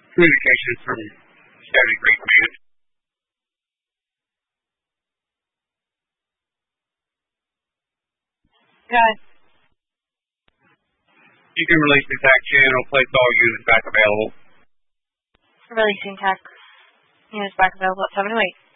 Communications from 73 Command. Got it. You can release the TAC channel, place all units back available. Releasing TAC units back available at 708.